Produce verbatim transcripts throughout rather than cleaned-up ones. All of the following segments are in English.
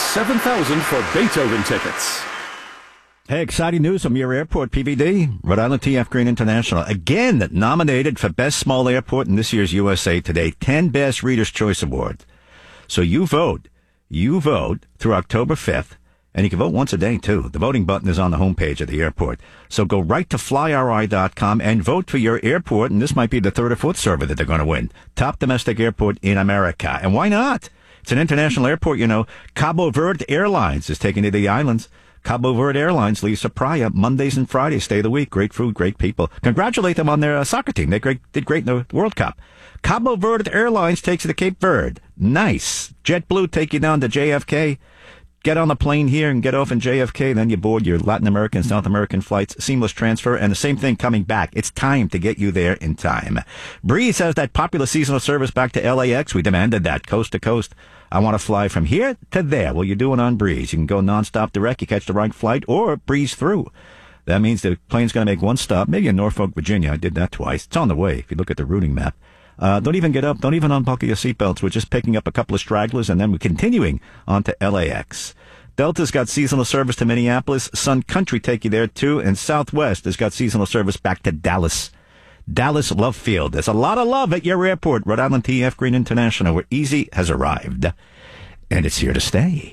seven thousand for Beethoven tickets. Hey, exciting news from your airport, P V D. Rhode Island T F Green International. Again, nominated for Best Small Airport in this year's U S A Today ten Best Reader's Choice Awards. So you vote. You vote through October fifth. And you can vote once a day, too. The voting button is on the homepage of the airport. So go right to fly R I dot com and vote for your airport. And this might be the third or fourth server that they're going to win. Top domestic airport in America. And why not? It's an international airport, you know. Cabo Verde Airlines is taking to the islands. Cabo Verde Airlines leaves Praia Mondays and Fridays, stay of the week. Great food, great people. Congratulate them on their uh, soccer team. They great, did great in the World Cup. Cabo Verde Airlines takes you to Cape Verde. Nice. JetBlue take you down to J F K. Get on the plane here and get off in J F K. Then you board your Latin American, South American flights. Seamless transfer. And the same thing coming back. It's time to get you there in time. Breeze has that popular seasonal service back to L A X. We demanded that coast to coast. I want to fly from here to there. Well, you're doing on Breeze. You can go nonstop direct. You catch the right flight or breeze through. That means the plane's going to make one stop, maybe in Norfolk, Virginia. I did that twice. It's on the way if you look at the routing map. Uh, don't even get up. Don't even unbuckle your seatbelts. We're just picking up a couple of stragglers, and then we're continuing on to L A X. Delta's got seasonal service to Minneapolis. Sun Country take you there, too. And Southwest has got seasonal service back to Dallas. Dallas Love Field. There's a lot of love at your airport. Rhode Island T F Green International, where Easy has arrived. And it's here to stay.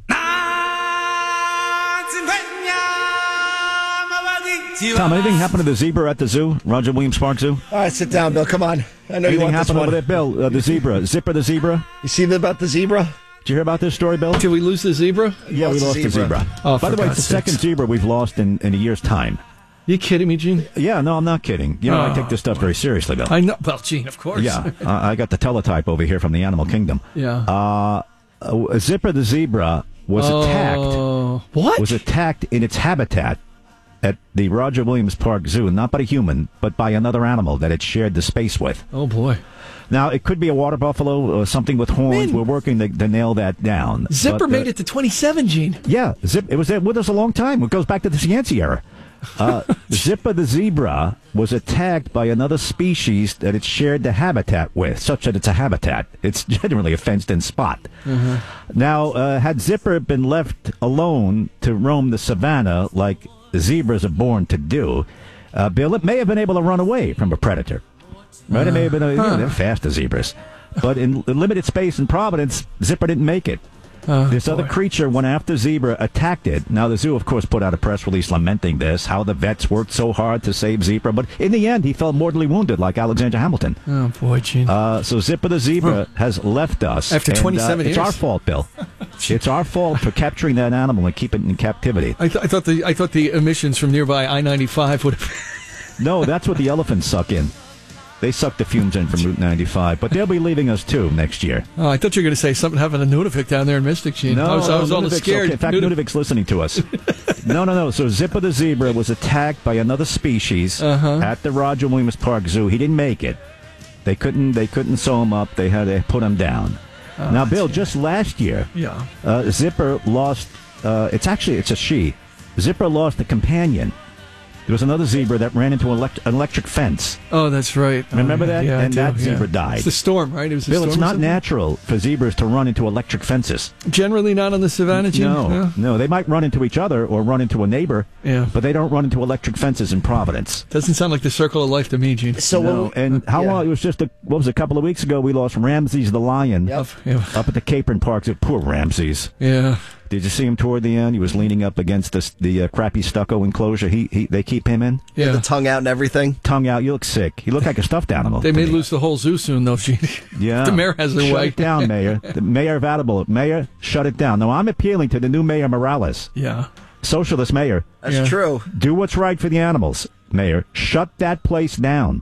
Tom, anything happened to the zebra at the zoo? Roger Williams Park Zoo? All right, sit down, Bill. Come on. I know anything you want this happened one. over there, Bill? Uh, the zebra. Zipper the zebra? You see about the zebra? Did you hear about this story, Bill? Did we lose the zebra? Yeah, we lost the zebra. The zebra. Oh, By the way, it's the sakes. second zebra we've lost in, in a year's time. You kidding me, Gene? Yeah, no, I'm not kidding. You know, oh. I take this stuff very seriously, Bill. I know. Well, Gene, of course. Yeah, uh, I got the teletype over here from the animal kingdom. Yeah. Uh, uh, Zipper the zebra was oh. attacked. What? Was attacked in its habitat at the Roger Williams Park Zoo, not by a human, but by another animal that it shared the space with. Oh, boy. Now, it could be a water buffalo or something with horns. Man. We're working to, to nail that down. Zipper but, uh, made it to twenty-seven, Gene. Yeah, Zip, it was there with us a long time. It goes back to the Cianci era. Uh, Zipper the zebra was attacked by another species that it shared the habitat with, such that it's a habitat. It's generally a fenced-in spot. Mm-hmm. Now, uh, had Zipper been left alone to roam the savannah like zebras are born to do, uh, Bill, it may have been able to run away from a predator. Right? Uh, it may have been, a, you know, they're fast as zebras. But in limited space in Providence, Zipper didn't make it. Oh, this boy. other creature went after zebra, attacked it. Now, the zoo, of course, put out a press release lamenting this, how the vets worked so hard to save zebra. But in the end, he fell mortally wounded, like Alexander Hamilton. Oh, boy, Gene. Uh, so Zipper the zebra has left us. After and, twenty-seven uh, it's years. our fault, Bill. It's our fault for capturing that animal and keeping it in captivity. I, th- I thought the I thought the emissions from nearby I ninety-five would have... No, that's what the elephants suck in. They suck the fumes in from Route ninety-five, but they'll be leaving us, too, next year. Oh, I thought you were going to say something happened to Nunavik down there in Mystic, Gene. No, I was, I was all Nunavic's scared. okay. In fact, Nunavik- Nunavic's listening to us. no, no, no. So Zipper the zebra was attacked by another species uh-huh. at the Roger Williams Park Zoo. He didn't make it. They couldn't. They couldn't sew him up. They had to put him down. Oh, now, Bill, yeah. just last year, yeah. uh, Zipper lost. Uh, it's actually it's a she. Zipper lost a companion. There was another zebra that ran into an elect- an electric fence. Oh, that's right. Remember oh, that? Yeah, and I that do, zebra yeah. died. It's the storm, right? It was a Bill, storm it's or not something? natural for zebras to run into electric fences. Generally not on the savannah, Gene? No, no, no. They might run into each other or run into a neighbor, Yeah. but they don't run into electric fences in Providence. Doesn't sound like the circle of life to me, Gene. So No, when, and how yeah. long? It was just a, what was it, a couple of weeks ago. We lost Ramses the lion Yep. Yeah. up at the Capron Park. Poor Ramses. Yeah. Did you see him toward the end? He was leaning up against the the uh, crappy stucco enclosure. He, he they keep him in, Yeah. the tongue out and everything. tongue out. You look sick. He looked like a stuffed animal. They to may me. lose the whole zoo soon, though, Gene. Yeah, The mayor has their shut way. it down, Mayor. The Mayor of Attleboro. Mayor, shut it down. No, I'm appealing to the new Mayor Morales, Yeah. socialist mayor. That's Yeah. true. Do what's right for the animals, Mayor. Shut that place down.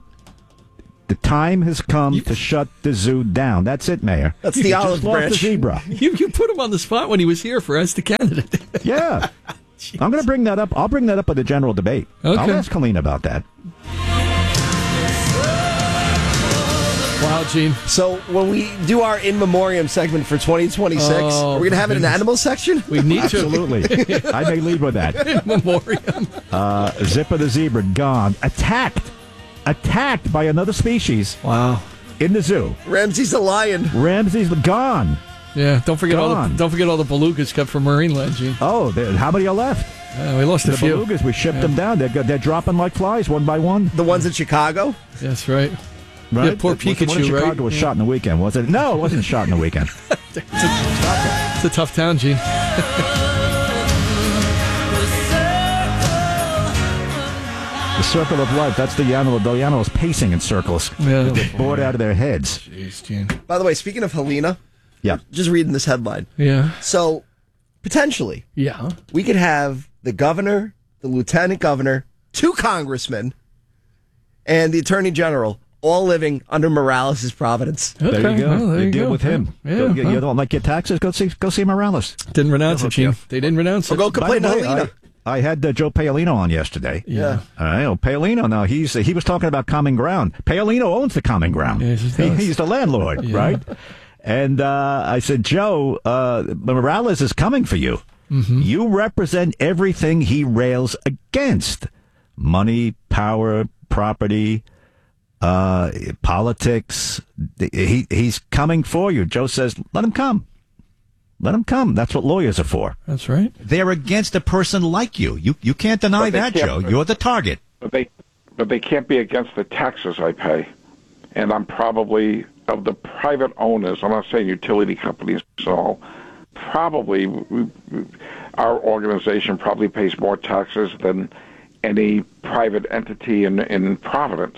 The time has come to shut the zoo down. That's it, Mayor. That's You the just olive lost branch. the zebra. You you put him on the spot when he was here for as the candidate. Yeah. I'm going to bring that up. I'll bring that up at the general debate. Okay. I'll ask Colleen about that. Wow, Gene. So when we do our in memoriam segment for twenty twenty-six, Oh, are we going to have it in the animal section? We need to. Absolutely. I may lead with that. In memoriam. Uh, Zipper the zebra gone. Attacked. Attacked by another species Wow. in the zoo. Ramses the lion. Ramses gone. Yeah, don't forget all the Gone. don't forget all the belugas kept from Marineland, Gene. Oh, there- how many are left? Uh, we lost a The few. belugas, we shipped them down. They're, go- they're dropping like flies, one by one. The ones in Chicago? That's right. Right? Yeah, poor The- the one in Pikachu, Chicago right? was Yeah. shot in the weekend, was it? No, it wasn't shot in the weekend. It's a, it's a tough town, Gene. The circle of life, that's the animal. The animal's pacing in circles. Yeah. They're bored out of their heads. Jeez, Gene. By the way, speaking of Helena, Yeah. just reading this headline. Yeah. So, potentially, Yeah. we could have the governor, the lieutenant governor, two congressmen, and the attorney general all living under Morales' providence. There Okay, you go. well, there you you deal go. with him. Yeah, Go- you, well. you don't like your taxes? Go see go see Morales. Didn't renounce it, hook Gene. you. They didn't renounce Or it. go complain to By the way, Helena. I, I had uh, Joe Paolino on yesterday. Yeah. All right, well, Paolino, now he's he was talking about Common Ground. Paolino owns the Common Ground. Yes, he does. he's the landlord, Yeah. right? And uh, I said, Joe, uh, Morales is coming for you. Mm-hmm. You represent everything he rails against: money, power, property, uh, politics. He he's coming for you. Joe says, let him come. Let him come. That's what lawyers are for. That's right. They're against a person like you. You you can't deny But they that, can't- Joe. You're the target. But they, but they can't be against the taxes I pay, and I'm probably of the private owners. I'm not saying utility companies at all. Probably, we, we- our organization probably pays more taxes than any private entity in in Providence.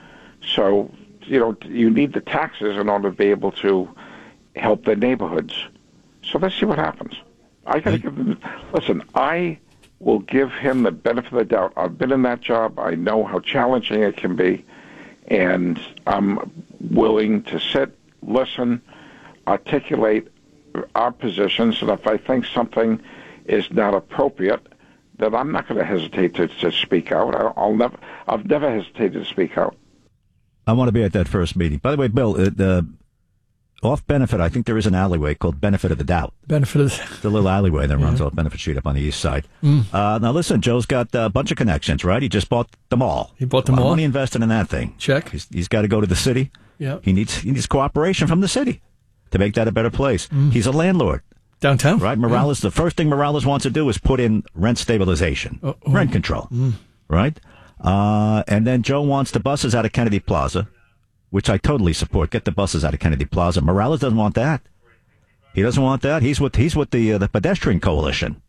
So, you know, you need the taxes in order to be able to help the neighborhoods. So let's see what happens. I got to give them. Listen, I will give him the benefit of the doubt. I've been in that job. I know how challenging it can be, and I'm willing to sit, listen, articulate our positions, and if I think something is not appropriate, then I'm not going to hesitate to, to speak out. I, I'll never. I've never hesitated to speak out. I want to be at that first meeting. By the way, Bill, uh, the off Benefit, I think there is an alleyway called Benefit of the Doubt. Benefit of The little alleyway that runs off Benefit Street up on the east side. Uh, now, listen, Joe's got a bunch of connections, right? He just bought them all. He bought them a lot of all? money invested in that thing. Check. He's, he's got to go to the city. Yeah. He needs he needs cooperation from the city to make that a better place. He's a landlord, downtown. right? Morales, the first thing Morales wants to do is put in rent stabilization, Oh, oh. rent control, right? Uh, and then Joe wants the buses out of Kennedy Plaza, which I totally support. Get the buses out of Kennedy Plaza. Morales doesn't want that. He doesn't want that. He's with he's with the uh, the pedestrian coalition.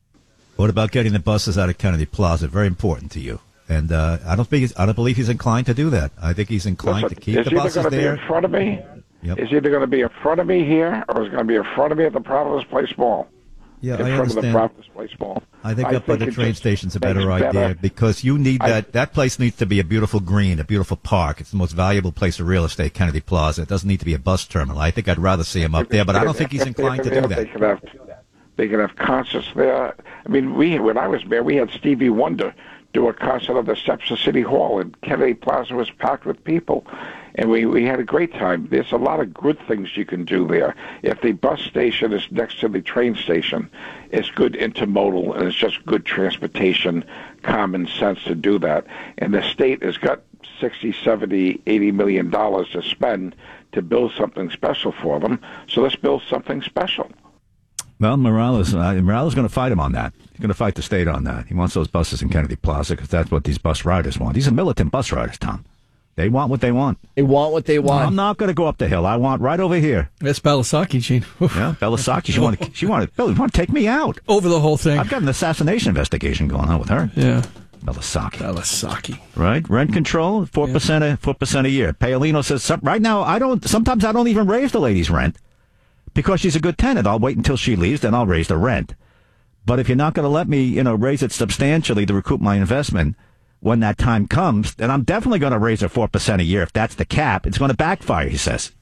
What about getting the buses out of Kennedy Plaza? Very important to you. And uh, I don't think he's, I don't believe he's inclined to do that. I think he's inclined Listen, to keep it's the either buses going to be there. in front of me. Yep. It's either going to be in front of me here, or it's going to be in front of me at the Providence Place Mall. Yeah, in I front of the understand. Providence Place Mall. I think up by the it train just station's a makes better idea better- because you need I- that. That place needs to be a beautiful green, a beautiful park. It's the most valuable place of real estate, Kennedy Plaza. It doesn't need to be a bus terminal. I think I'd rather see him up there, but I don't think he's inclined to do They that. could have, they could have concerts there. I mean, we when I was there, we had Stevie Wonder do a concert at the steps of City Hall, and Kennedy Plaza was packed with people, and we, we had a great time. There's a lot of good things you can do there. If the bus station is next to the train station, it's good intermodal, and it's just good transportation, common sense to do that. And the state has got sixty, seventy, eighty million dollars to spend to build something special for them, so let's build something special. Well, Morales, uh, Morales is going to fight him on that. He's going to fight the state on that. He wants those buses in Kennedy Plaza because that's what these bus riders want. These are militant bus riders, Tom. They want what they want. They want what they want. I'm not going to go up the hill. I want right over here. That's Balasaki, Gene. Oof. Yeah, Belasaki. She wanted. She wanted. Bill, you want to take me out? Over the whole thing. I've got an assassination investigation going on with her. Yeah. Belasaki. Balasaki. Right? Rent control, four percent a four percent a year. Paolino says some, right now I don't. Sometimes I don't even raise the lady's rent because she's a good tenant. I'll wait until she leaves, then I'll raise the rent. But if you're not going to let me, you know, raise it substantially to recoup my investment when that time comes, then I'm definitely going to raise it four percent a year. If that's the cap, it's going to backfire. He says.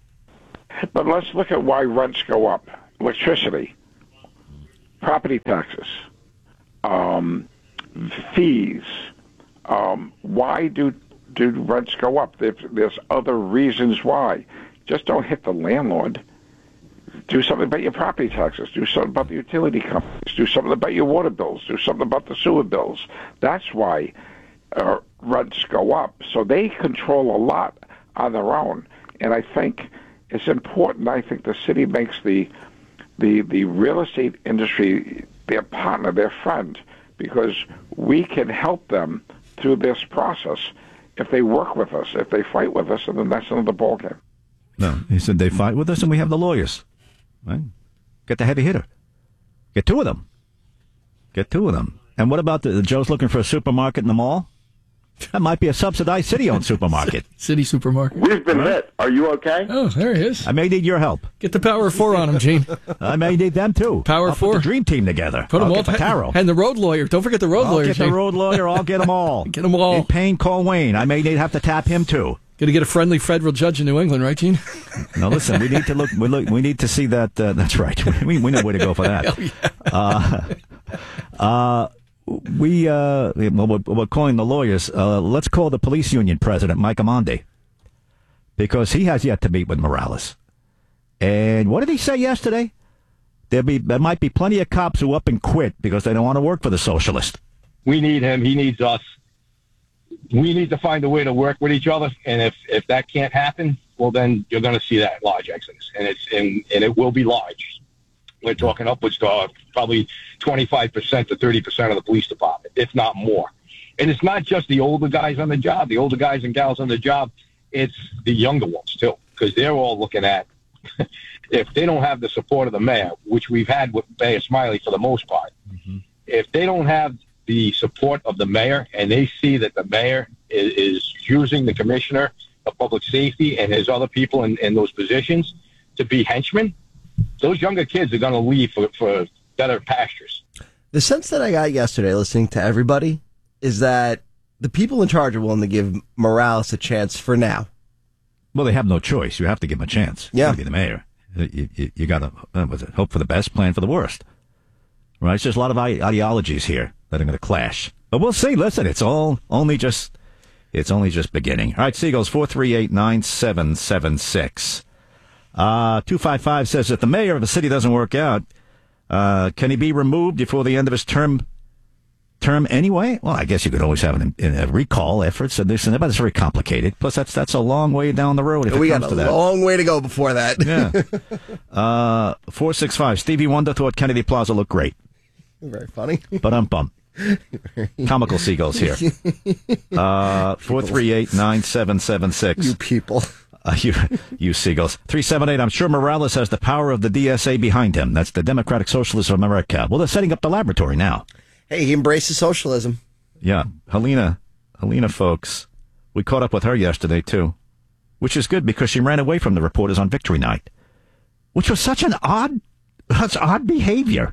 But let's look at why rents go up. Electricity, property taxes, um, fees. Um, why do do rents go up? There's, there's other reasons why. Just don't hit the landlord. Do something about your property taxes. Do something about the utility companies. Do something about your water bills. Do something about the sewer bills. That's why uh, rents go up. So they control a lot on their own. And I think it's important. I think the city makes the the the real estate industry their partner, their friend, because we can help them through this process if they work with us. If they fight with us, and then that's another ballgame. No, he said they fight with us, and we have the lawyers. Right? Get the heavy hitter. Get two of them. Get two of them. And what about the, the Joe's looking for a supermarket in the mall? That might be a subsidized city-owned supermarket. City supermarket. We've been hit. Are you okay? Oh, there he is. I may need your help. Get the power of four on him, Gene. I may need them, too. Power I'll four. Put the dream team together. Put them I'll all. get the tarot. And the road lawyer. Don't forget the road I'll lawyer, get Gene. the road lawyer. I'll get them all. Get them all. In pain, call Wayne. I may need have to tap him, too. Going to get a friendly federal judge in New England, right, Gene? No, listen, we need to look. We, look, we need to see that. Uh, that's right. We, we know where to go for that. Hell yeah. Uh, uh, we uh, well, we're, we're calling the lawyers. Uh, let's call the police union president, Mike Amondi, because he has yet to meet with Morales. And what did he say yesterday? There be there might be plenty of cops who up and quit because they don't want to work for the socialist. We need him. He needs us. We need to find a way to work with each other. And if, if that can't happen, well, then you're going to see that large exodus, and it's and, and it will be large. We're talking upwards to uh, probably twenty-five percent to thirty percent of the police department, if not more. And it's not just the older guys on the job, the older guys and gals on the job. It's the younger ones, too, because they're all looking at, if they don't have the support of the mayor, which we've had with Mayor Smiley for the most part, mm-hmm. if they don't have the support of the mayor and they see that the mayor is, is using the commissioner of public safety and his other people in, in those positions to be henchmen, those younger kids are going to leave for, for better pastures. The sense that I got yesterday listening to everybody is that the people in charge are willing to give Morales a chance for now. Well, they have no choice. You have to give him a chance. Yeah. You be the mayor. You, you, you got to uh, was it, hope for the best, plan for the worst. Right? It's just a lot of ideologies here that are going to clash. But we'll see. Listen, it's all only just it's only just beginning. All right, Seagulls, four three eight, nine seven seven six. Uh, two five five says if the mayor of a city doesn't work out, uh, can he be removed before the end of his term term anyway? Well, I guess you could always have an, a recall efforts and this and that, but it's very complicated. Plus, that's that's a long way down the road if we it comes got to a that. long way to go before that. Yeah. Uh, four six five. Stevie Wonder thought Kennedy Plaza looked great. Very funny. But I'm bummed. Comical Seagulls here. Uh, four three eight, nine seven seven six. You people. Uh, you, you Seagulls. three seven eight. I'm sure Morales has the power of the D S A behind him. That's the Democratic Socialists of America. Well, they're setting up the laboratory now. Hey, he embraces socialism. Yeah. Helena, Helena, folks, we caught up with her yesterday, too, which is good because she ran away from the reporters on Victory Night, which was such an odd, such odd behavior.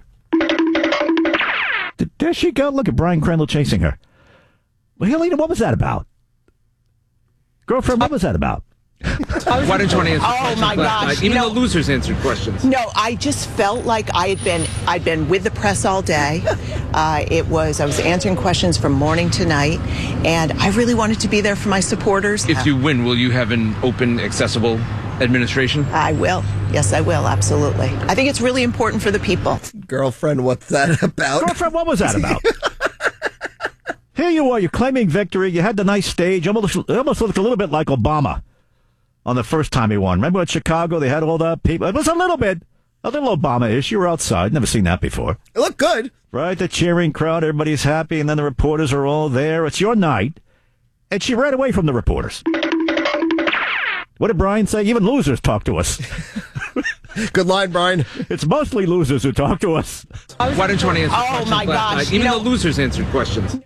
There she go. Look at Brian Crandall chasing her. Well, Helena, what was that about? Girlfriend, what was that about? Why don't you want to answer Oh questions my last gosh! night? Even you know, the losers answered questions. No, I just felt like I had been I'd been with the press all day. Uh, it was I was answering questions from morning to night, and I really wanted to be there for my supporters. If you win, will you have an open, accessible administration? I will. Yes, I will. Absolutely. I think it's really important for the people. Girlfriend, what's that about? Girlfriend, what was that about? Here you are, you're claiming victory. You had the nice stage. Almost, almost looked a little bit like Obama on the first time he won. Remember at Chicago, they had all the people. It was a little bit, a little Obama-ish. You were outside. Never seen that before. It looked good. Right? The cheering crowd, everybody's happy, and then the reporters are all there. It's your night. And she ran away from the reporters. What did Brian say? Even losers talk to us. Good line, Brian. It's mostly losers who talk to us. Why don't you want to answer Oh, questions my last gosh, night? you Even know- the losers answered questions.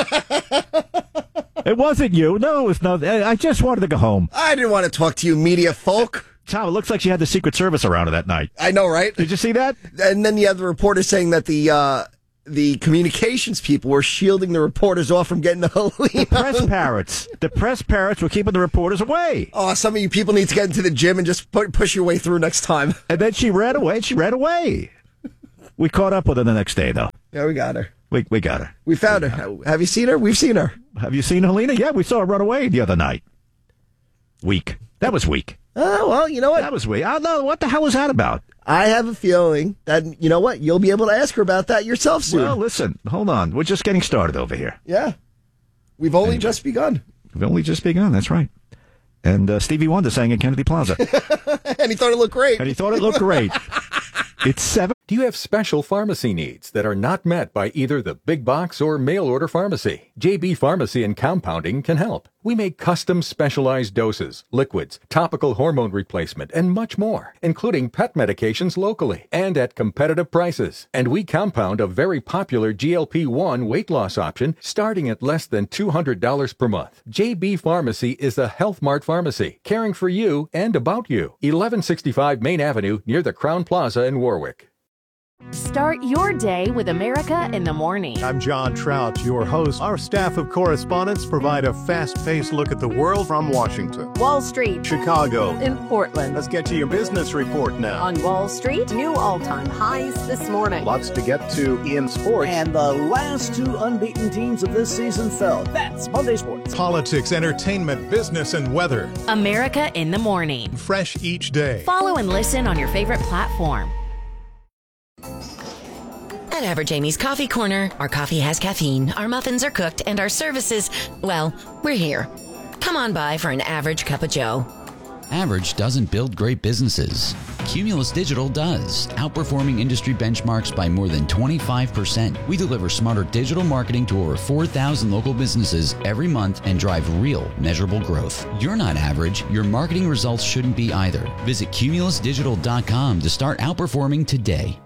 It wasn't you. No, it was not. I just wanted to go home. I didn't want to talk to you, media folk. Tom, it looks like she had the Secret Service around her that night. I know, right? Did you see that? And then you have the reporter saying that the uh, the communications people were shielding the reporters off from getting to Helena. Press parrots. The press parrots were keeping the reporters away. Oh, some of you people need to get into the gym and just pu- push your way through next time. And then she ran away. She ran away. We caught up with her the next day, though. Yeah, we got her. We we got her. We found her. Have you seen her? We've seen her. Have you seen Helena? Yeah, we saw her run away the other night. Weak. That was weak. Oh, well, you know what? That was weak. I don't know. What the hell was that about? I have a feeling that, you know what? You'll be able to ask her about that yourself soon. Well, listen. Hold on. We're just getting started over here. Yeah. We've only Anyway. just begun. We've only just begun. That's right. And uh, Stevie Wonder sang at Kennedy Plaza. And he thought it looked great. And he thought it looked great. It's seven. Do you have special pharmacy needs that are not met by either the big box or mail order pharmacy? J B Pharmacy and Compounding can help. We make custom specialized doses, liquids, topical hormone replacement, and much more, including pet medications locally and at competitive prices. And we compound a very popular G L P one weight loss option starting at less than two hundred dollars per month. J B Pharmacy is a Health Mart pharmacy, caring for you and about you. eleven sixty-five Main Avenue near the Crown Plaza in Warwick. Start your day with America in the Morning. I'm John Trout, your host. Our staff of correspondents provide a fast-paced look at the world from Washington, Wall Street, Chicago, in Portland. Let's get to your business report now. On Wall Street, new all-time highs this morning. Lots to get to in sports. And the last two unbeaten teams of this season fell. That's Monday Sports. Politics, entertainment, business, and weather. America in the Morning. Fresh each day. Follow and listen on your favorite platform. At Average Amy's Coffee Corner, our coffee has caffeine, our muffins are cooked, and our services, well, we're here. Come on by for an average cup of joe. Average doesn't build great businesses. Cumulus Digital does, outperforming industry benchmarks by more than twenty-five percent. We deliver smarter digital marketing to over four thousand local businesses every month and drive real, measurable growth. You're not average. Your marketing results shouldn't be either. Visit cumulus digital dot com to start outperforming today.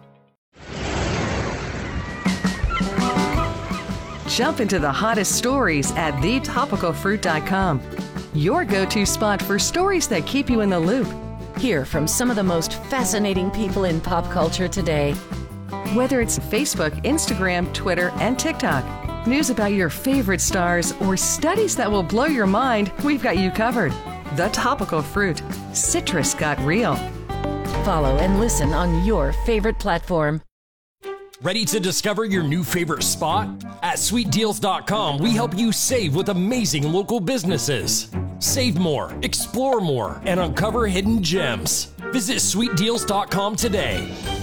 Jump into the hottest stories at the topical fruit dot com. Your go-to spot for stories that keep you in the loop. Hear from some of the most fascinating people in pop culture today. Whether it's Facebook, Instagram, Twitter, and TikTok, news about your favorite stars, or studies that will blow your mind, we've got you covered. The Topical Fruit. Citrus got real. Follow and listen on your favorite platform. Ready to discover your new favorite spot? At sweet deals dot com, we help you save with amazing local businesses. Save more, explore more, and uncover hidden gems. Visit sweet deals dot com today.